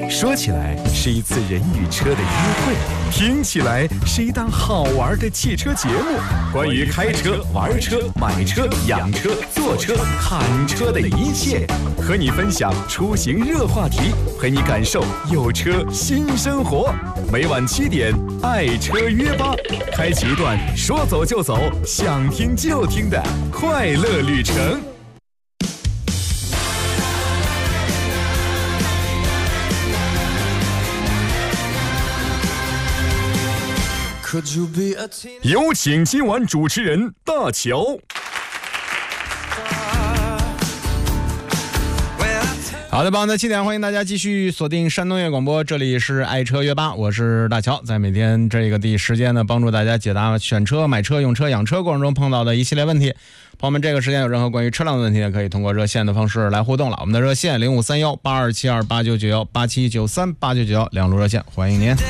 说起来是一次人与车的约会，听起来是一档好玩的汽车节目。关于开车、玩车、买车、养车、坐车、看车的一切，和你分享出行热话题，陪你感受有车新生活。每晚7点，爱车约吧，开启一段说走就走、想听就听的快乐旅程。有请今晚主持人大乔。 好的，棒的7点，欢迎大家继续锁定山东音乐广播，这里是爱车约吧，我是大乔，在每天这个第时间呢，帮助大家解答选车、买车、用车、养车过程中碰到的一系列问题。朋友们，这个时间有任何关于车辆的问题，也可以通过热线的方式来互动了。我们的热线0531-8272-8991、8793-8991两路热线，欢迎您。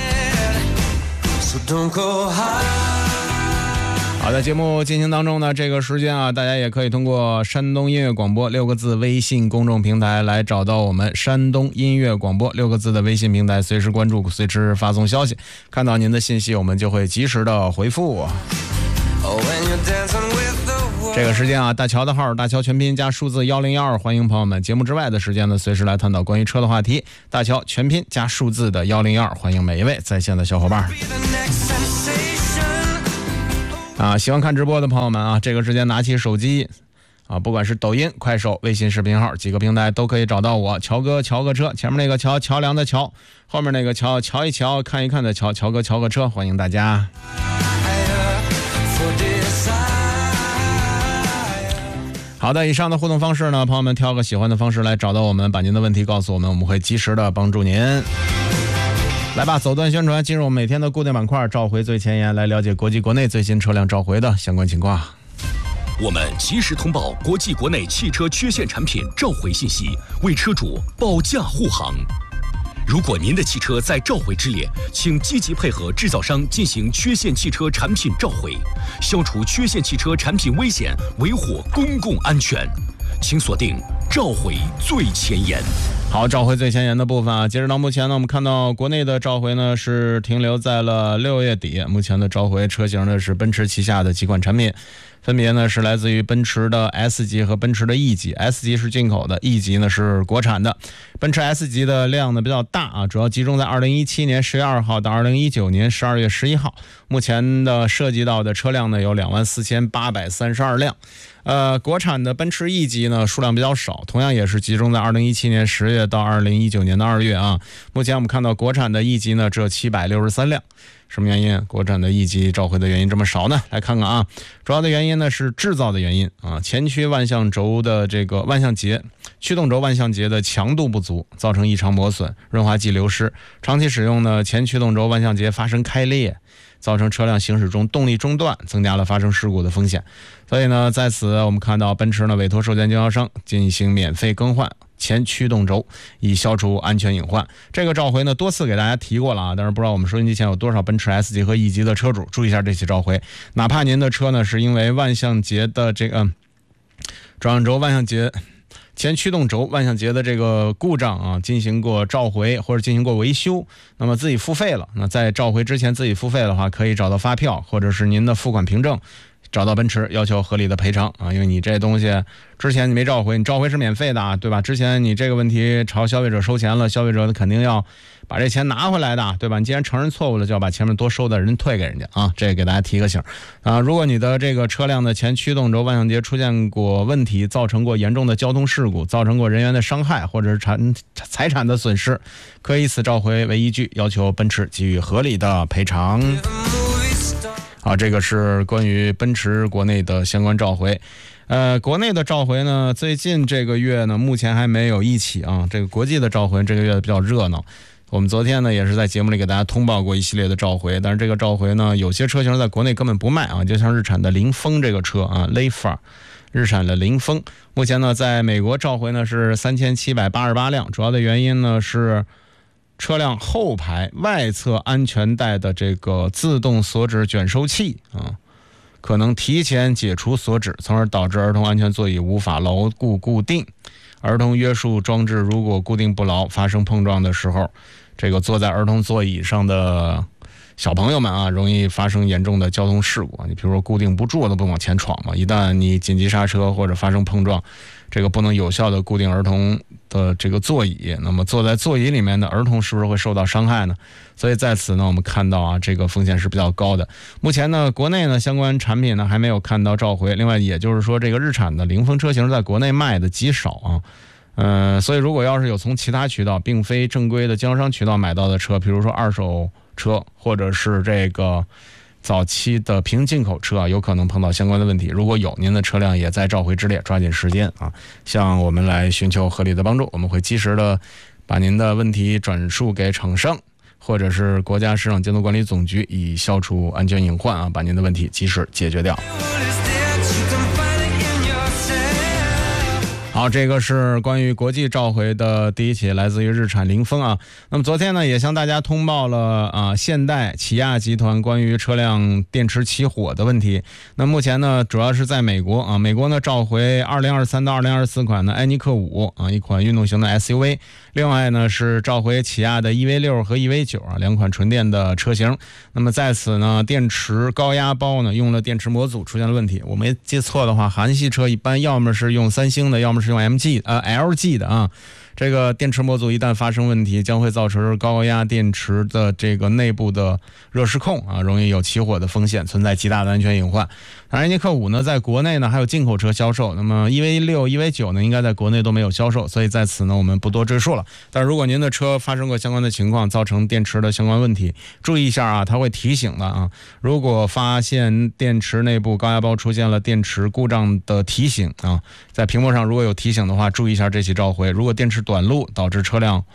好的，节目进行当中呢，这个时间啊，大家也可以通过山东音乐广播6个字微信公众平台来找到我们山东音乐广播6个字的微信平台，随时关注，随时发送消息，看到您的信息我们就会及时的回复。这个时间啊，大乔的号，大乔全拼加数字1012，欢迎朋友们。节目之外的时间呢，随时来探讨关于车的话题。大乔全拼加数字的102，欢迎每一位在线的小伙伴。喜欢看直播的朋友们啊，这个时间拿起手机不管是抖音、快手、微信视频号几个平台都可以找到我。乔哥乔个车，前面那个乔，桥梁的桥，后面那个乔，瞧一瞧看一看的乔，乔哥乔个车，欢迎大家。好的，以上的互动方式呢，朋友们挑个喜欢的方式来找到我们，把您的问题告诉我们，我们会及时的帮助您。来吧，走段宣传，进入我们每天的固定板块，召回最前沿，来了解国际国内最新车辆召回的相关情况。 我们及时通报国际国内汽车缺陷产品召回信息，为车主保驾护航。如果您的汽车在召回之列，请积极配合制造商进行缺陷汽车产品召回，消除缺陷汽车产品危险，维护公共安全。请锁定召回最前沿。 好，召回最前沿的部分啊，截止到目前呢，我们看到国内的召回呢是停留在了6月底。目前的召回车型呢是奔驰旗下的几款产品，分别呢是来自于奔驰的 S 级和奔驰的 E 级。 S 级是进口的， E 级呢是国产的。奔驰 S 级的量呢比较大啊，主要集中在2017年10月2号到2019年12月11号。目前的涉及到的车辆呢有24832辆。国产的奔驰 E 级呢数量比较少，同样也是集中在2017年10月到2019年的2月啊。目前我们看到国产的 E 级呢只有763辆。什么原因国产的 E 级召回的原因这么少呢？来看看啊，主要的原因呢是制造的原因啊，前驱万向轴的这个万向节驱动轴万向节的强度不足，造成异常磨损、润滑剂流失，长期使用呢前驱动轴万向节发生开裂，造成车辆行驶中动力中断，增加了发生事故的风险。所以呢，在此我们看到奔驰呢委托授权经销商进行免费更换前驱动轴，以消除安全隐患。这个召回呢多次给大家提过了啊，但是不知道我们收音机前有多少奔驰 S 级和 E 级的车主注意一下这起召回。哪怕您的车呢是因为万向节的这个转向轴万向节前驱动轴万向节的这个故障啊进行过召回或者进行过维修，那么自己付费了，那在召回之前自己付费的话，可以找到发票或者是您的付款凭证，找到奔驰要求合理的赔偿啊，因为你这东西之前你没召回，你召回是免费的啊，对吧？之前你这个问题朝消费者收钱了，消费者肯定要把这钱拿回来的，对吧？你既然承认错误了，就要把前面多收的人退给人家啊，这给大家提个醒啊。如果你的这个车辆的前驱动轴万向节出现过问题，造成过严重的交通事故，造成过人员的伤害或者是财产的损失，可以以此召回为依据，要求奔驰给予合理的赔偿。好，这个是关于奔驰国内的相关召回。国内的召回呢，最近这个月呢，目前还没有一起啊。这个国际的召回这个月比较热闹。我们昨天呢，也是在节目里给大家通报过一系列的召回，但是这个召回呢，有些车型在国内根本不卖啊，就像日产的凌风这个车啊 ，Leaf， 日产的凌风，目前呢，在美国召回呢是3788辆，主要的原因呢是车辆后排外侧安全带的这个自动锁止卷收器啊，可能提前解除锁止，从而导致儿童安全座椅无法牢固固定。 儿童约束装置如果固定不牢，发生碰撞的时候，这个坐在儿童座椅上的小朋友们啊，容易发生严重的交通事故。你比如说固定不住的不往前闯嘛，一旦你紧急刹车或者发生碰撞，这个不能有效的固定儿童的这个座椅，那么坐在座椅里面的儿童是不是会受到伤害呢？所以在此呢，我们看到啊，这个风险是比较高的。目前呢，国内呢相关产品呢还没有看到召回。另外，也就是说，这个日产的零风车型在国内卖的极少啊。所以如果要是有从其他渠道，并非正规的经销商渠道买到的车，比如说二手车或者是这个早期的平行进口车啊，有可能碰到相关的问题。如果有，您的车辆也在召回之列，抓紧时间啊，向我们来寻求合理的帮助。我们会及时的把您的问题转述给厂商或者是国家市场监督管理总局，以消除安全隐患啊，把您的问题及时解决掉。好，这个是关于国际召回的第一起，来自于日产零风啊。那么昨天呢，也向大家通报了现代起亚集团关于车辆电池起火的问题。那目前呢，主要是在美国啊，美国呢召回2023到2024款的埃尼克5啊，一款运动型的 SUV。另外呢是召回起亚的 EV6 和 EV9 啊，两款纯电的车型。那么在此呢，电池高压包呢用了电池模组出现了问题。我没记错的话，韩系车一般要么是用三星的，要么是用 LG 的啊。这个电池模组一旦发生问题，将会造成高压电池的这个内部的热失控啊，容易有起火的风险，存在极大的安全隐患。埃尼克5呢，在国内呢还有进口车销售，那么 EV6、EV9 呢应该在国内都没有销售，所以在此呢我们不多赘述了。但如果您的车发生过相关的情况，造成电池的相关问题，注意一下啊，它会提醒的啊。如果发现电池内部高压包出现了电池故障的提醒啊，在屏幕上如果有提醒的话，注意一下这起召回。如果电池短路导致车辆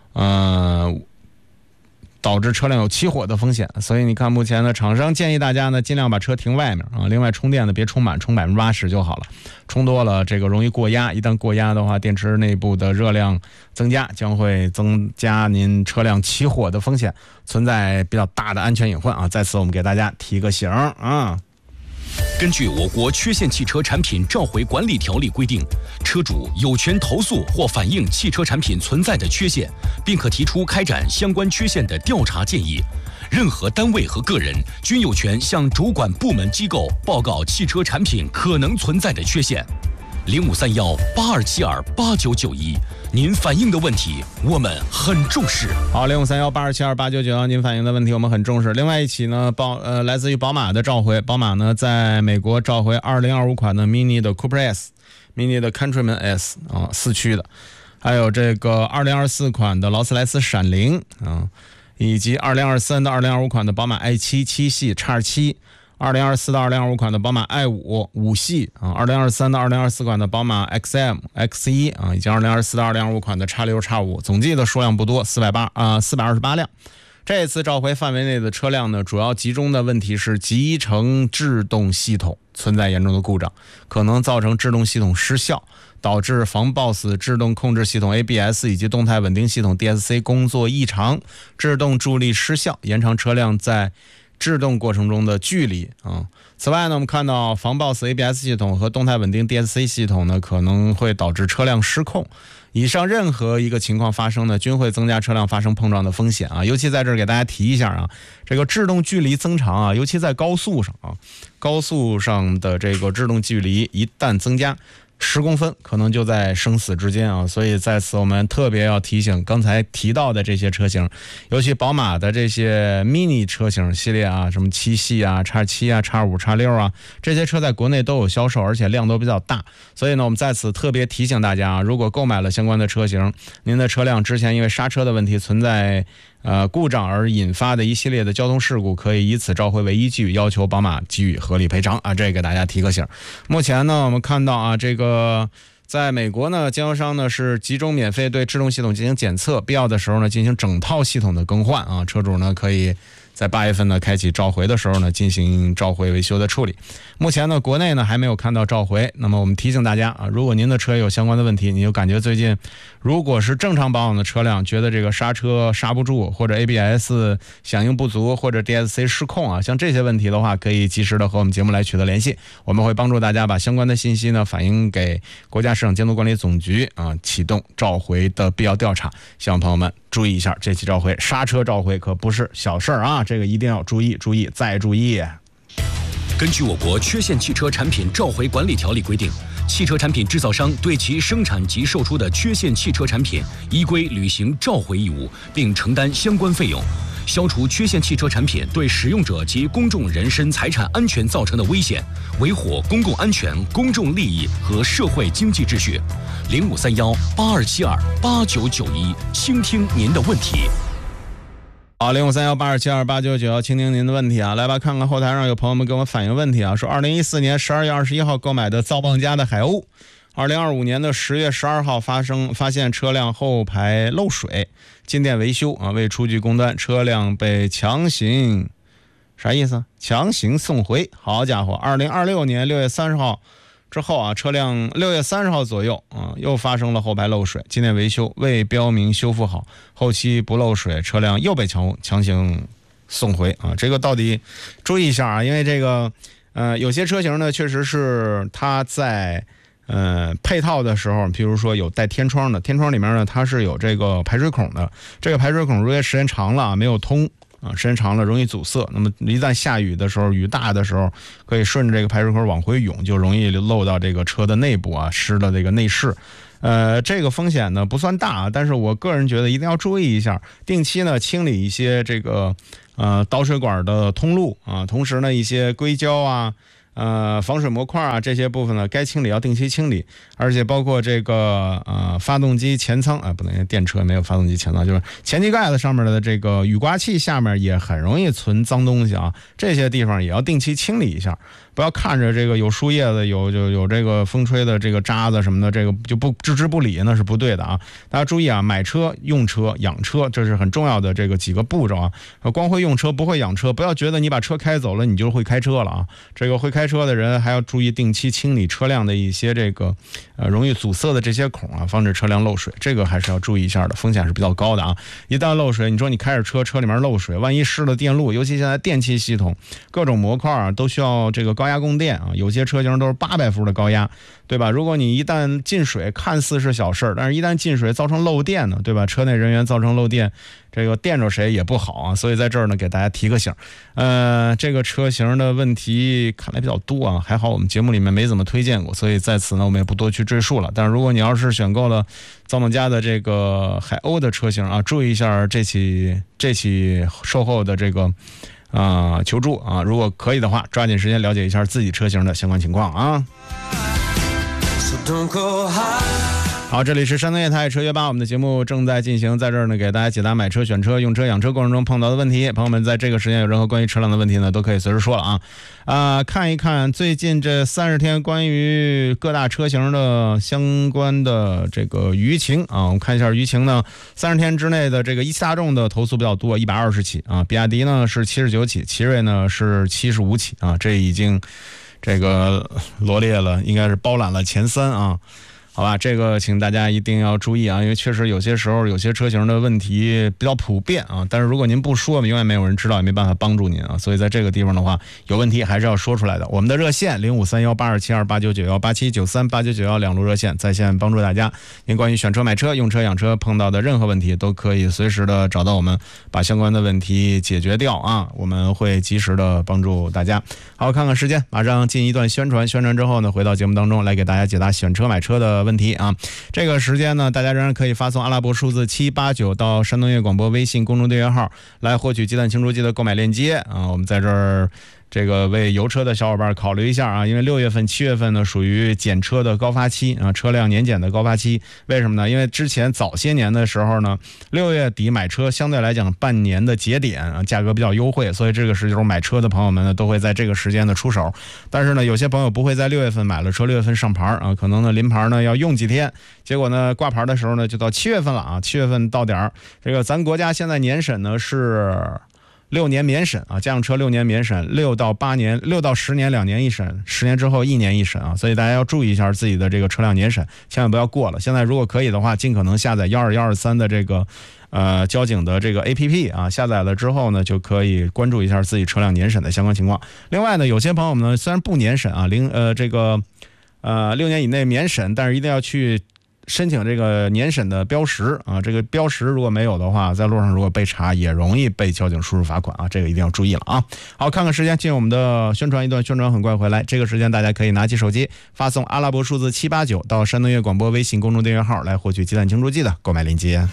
有起火的风险，所以你看目前呢，厂商建议大家呢尽量把车停外面啊。另外充电呢别充满，充80%就好了，充多了这个容易过压，一旦过压的话，电池内部的热量增加，将会增加您车辆起火的风险，存在比较大的安全隐患啊。在此我们给大家提个醒啊。 根据我国缺陷汽车产品召回管理条例规定，车主有权投诉或反映汽车产品存在的缺陷，并可提出开展相关缺陷的调查建议。任何单位和个人均有权向主管部门机构报告汽车产品可能存在的缺陷。053182728991，您反映的问题我们很重视。 好，053182728991，您反映的问题我们很重视。另外一起呢，来自于宝马的召回，宝马呢在美国召回2025款的 Mini 的 Cooper S、Mini 的 Countryman S 啊，4驱的，还有这个2024款的劳斯莱斯闪灵啊，以及2023到2025款的宝马 i7 7系 X7。2024到2025款的宝马 i5 5系啊，2023到2024款的宝马 XM X1 啊，以及2024到2025款的 X6、X5，总计的数量不多，428辆。这次召回范围内的车辆呢，主要集中的问题是集成制动系统存在严重的故障，可能造成制动系统失效，导致防抱死制动控制系统 ABS 以及动态稳定系统 DSC 工作异常，制动助力失效，延长车辆在制动过程中的距离啊。此外呢，我们看到防抱死 ABS 系统和动态稳定 DSC 系统呢，可能会导致车辆失控。以上任何一个情况发生呢，均会增加车辆发生碰撞的风险啊。尤其在这儿给大家提一下啊，这个制动距离增长啊，尤其在高速上啊，高速上的这个制动距离一旦增加10公分，可能就在生死之间啊！所以在此我们特别要提醒刚才提到的这些车型，尤其宝马的这些 mini 车型系列啊，什么7系啊、X7啊、X5、X6啊，这些车在国内都有销售，而且量都比较大。所以呢，我们在此特别提醒大家啊，如果购买了相关的车型，您的车辆之前因为刹车的问题存在故障而引发的一系列的交通事故，可以以此召回为依据，要求宝马给予合理赔偿啊！这给大家提个醒。目前呢，我们看到啊，这个在美国呢，经销商呢是集中免费对制动系统进行检测，必要的时候呢进行整套系统的更换啊。车主呢可以在8月份呢开启召回的时候呢进行召回维修的处理。目前呢国内呢还没有看到召回，那么我们提醒大家啊，如果您的车有相关的问题，你就感觉最近如果是正常保养的车辆，觉得这个刹车刹不住，或者 ABS 响应不足，或者 DSC 失控啊，像这些问题的话，可以及时的和我们节目来取得联系，我们会帮助大家把相关的信息呢反映给国家市场监督管理总局啊，启动召回的必要调查。希望朋友们注意一下，这期召回刹车召回可不是小事儿啊，这个一定要注意再注意。 根据我国缺陷汽车产品召回管理条例规定，汽车产品制造商对其生产及售出的缺陷汽车产品依规履行召回义务，并承担相关费用。消除缺陷汽车产品对使用者及公众人身财产安全造成的危险，维护公共安全、公众利益和社会经济秩序。0531-8272-8991，倾听您的问题。 好，0531-8272-8991，倾听您的问题啊！来吧，看看后台上有朋友们给我们反映问题啊，说2014年12月21号购买的造梦家的海鸥，2025年的10月12号发现车辆后排漏水，进店维修啊，未出具供单，车辆被强行啥意思？强行送回。好家伙，2026年6月30号之后啊，车辆6月30号左右啊，又发生了后排漏水，进店维修未标明修复好，后期不漏水，车辆又被强行送回啊。这个到底注意一下啊，因为这个有些车型呢，确实是它在配套的时候，比如说有带天窗的，天窗里面呢它是有这个排水孔的，这个排水孔如果时间长了没有通啊，时间长了容易阻塞，那么一旦下雨的时候，雨大的时候，可以顺着这个排水口往回涌，就容易漏到这个车的内部啊，湿的这个内饰。这个风险呢不算大，但是我个人觉得一定要注意一下，定期呢清理一些这个导水管的通路啊，同时呢一些硅胶啊。防水模块啊，这些部分呢该清理要定期清理，而且包括这个发动机前舱不能，电车没有发动机前舱，就是前机盖子上面的这个雨刮器下面也很容易存脏东西啊，这些地方也要定期清理一下，不要看着这个有树叶子有这个风吹的这个渣子什么的，这个就不置之不理，那是不对的啊。大家注意啊，买车、用车、养车，这是很重要的这个几个步骤啊。光会用车不会养车，不要觉得你把车开走了你就会开车了啊。这个会开车的人还要注意定期清理车辆的一些这个容易阻塞的这些孔啊，防止车辆漏水，这个还是要注意一下的，风险是比较高的啊。一旦漏水，你说你开着车里面漏水，万一湿了电路，尤其现在电气系统各种模块啊都需要这个高压供电啊，有些车型都是800伏的高压，对吧？如果你一旦进水，看似是小事，但是一旦进水造成漏电呢，对吧？车内人员造成漏电，这个电着谁也不好啊。所以在这儿呢给大家提个醒，这个车型的问题看来比较多啊，还好我们节目里面没怎么推荐过，所以在此呢我们也不多去赘述了。但是如果你要是选购了造梦家的这个海鸥的车型啊，注意一下这起售后的这个求助啊，如果可以的话，抓紧时间了解一下自己车型的相关情况啊。好，这里是山东业态车约吧，我们的节目正在进行，在这儿呢给大家解答买车、选车、用车、养车过程中碰到的问题。朋友们在这个时间有任何关于车辆的问题呢，都可以随时说了啊。看一看最近这30天关于各大车型的相关的这个舆情啊，我们看一下舆情呢，30天之内的这个一汽大众的投诉比较多，120起啊，比亚迪呢是79起，奇瑞呢是75起啊，这已经这个罗列了，应该是包揽了前3啊。好吧，这个请大家一定要注意啊，因为确实有些时候有些车型的问题比较普遍啊，但是如果您不说，永远没有人知道，也没办法帮助您啊，所以在这个地方的话，有问题还是要说出来的。我们的热线0531-8272-8991、8793-8991两路热线在线帮助大家，您关于选车、买车、用车、养车碰到的任何问题，都可以随时的找到我们，把相关的问题解决掉啊，我们会及时的帮助大家。好，看看时间，马上进一段宣传之后呢，回到节目当中来给大家解答选车、买车的问题啊。这个时间呢，大家仍然可以发送阿拉伯数字789到山东音乐广播微信公众订阅号来获取鸡蛋清除剂的购买链接啊。我们在这儿这个为油车的小伙伴考虑一下啊，因为6月份、7月份呢属于检车的高发期啊，车辆年检的高发期。为什么呢？因为之前早些年的时候呢，6月底买车相对来讲半年的节点啊，价格比较优惠，所以这个时候买车的朋友们呢都会在这个时间呢出手。但是呢，有些朋友不会在6月份买了车，6月份上牌啊，可能呢临牌呢要用几天，结果呢挂牌的时候呢就到7月份了啊，7月份到点儿。这个咱国家现在年审呢是 6年免审啊，家用车6年免审，6到10年2年一审，10年之后1年一审啊，所以大家要注意一下自己的这个车辆年审，千万不要过了。现在如果可以的话，尽可能下载12123的这个交警的这个 APP 啊，下载了之后呢，就可以关注一下自己车辆年审的相关情况。另外呢，有些朋友们呢虽然不年审啊，6年以内免审，但是一定要去申请这个年审的标识啊，这个标识如果没有的话，在路上如果被查也容易被交警叔叔罚款啊，这个一定要注意了啊。好，看看时间，进入我们的宣传一段，宣传很快回来。这个时间大家可以拿起手机发送阿拉伯数字789到山东乐广播微信公众订阅号来获取鸡蛋清除剂的购买链接。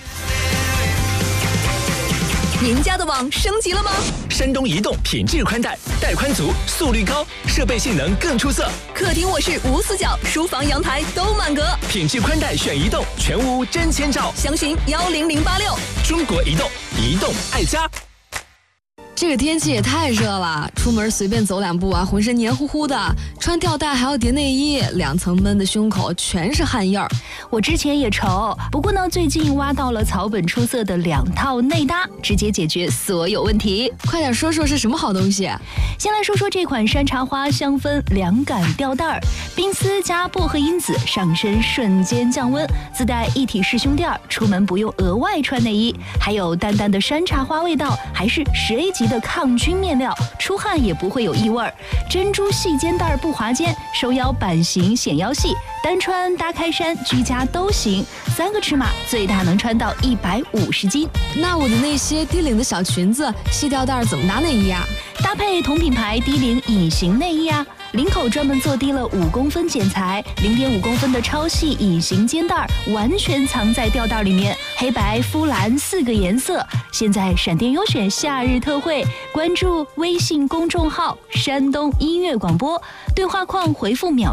您家的网升级了吗？ 山东移动品质宽带，带宽足，速率高，设备性能更出色。 客厅卧室无死角，书房阳台都满格。 品质宽带选移动，全屋真千兆。 详询10086。 中国移动，移动爱家。 这个天气也太热了，出门随便走2步啊，浑身黏糊糊的，穿吊带还要叠内衣，2层闷的胸口全是汗印儿。 我之前也愁，不过呢，最近挖到了草本出色的2套内搭，直接解决所有问题。 快点说说是什么好东西？ 先来说说这款山茶花香氛凉感吊带儿，冰丝加薄荷因子，上身瞬间降温，自带一体式胸垫，出门不用额外穿内衣，还有淡淡的山茶花味道，还是10A级的抗菌面料，出汗也不会有异味。珍珠细肩带不滑肩，收腰版型显腰细，单穿搭开衫居家都行，3个尺码最大能穿到150斤。 那我的那些低领的小裙子、细吊带怎么搭内衣啊？ 搭配同品牌低领隐形内衣啊，领口专门做低了5公分剪裁，0.5公分的超细隐形肩带，完全藏在吊带里面，黑白肤蓝4个颜色。现在闪电优选夏日特惠，关注微信公众号山东音乐广播，对话框回复秒